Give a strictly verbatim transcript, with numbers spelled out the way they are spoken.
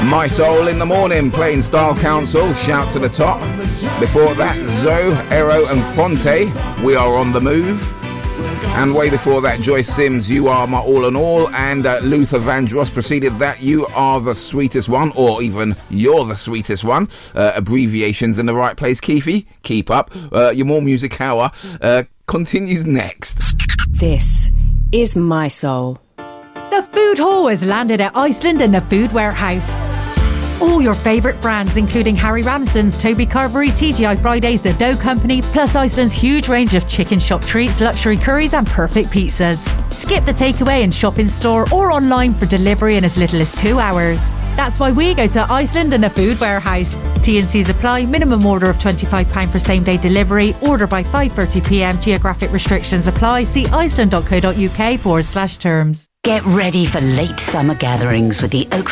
My Soul in the Morning, playing Style Council, Shout to the Top. Before that, Zoe, Ero and Fonte, We Are on the Move. And way before that, Joyce Sims, You Are My All in All. And uh, Luther Vandross preceded that, You Are the Sweetest One, or even You're the Sweetest One. Uh, abbreviations in the right place. Keefy, keep up. Uh, your More Music Hour uh, continues next. This is My Soul. The food hall has landed at Iceland and the Food Warehouse. All your favourite brands, including Harry Ramsden's, Toby Carvery, T G I Fridays, The Dough Company, plus Iceland's huge range of chicken shop treats, luxury curries and perfect pizzas. Skip the takeaway and shop in store or online for delivery in as little as two hours. That's why we go to Iceland and the Food Warehouse. T and C's apply. Minimum order of twenty-five pounds for same day delivery. Order by five thirty p m. Geographic restrictions apply. See iceland.co.uk forward slash terms. Get ready for late summer gatherings with the Oak